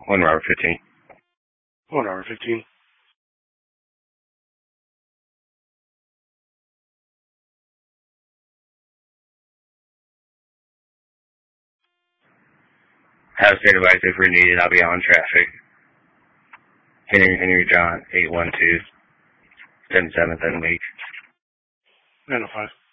1 Robert 15. 1 Robert 15. Have a state advice if we're needed. I'll be on traffic. Henry John, 812-7778. 905.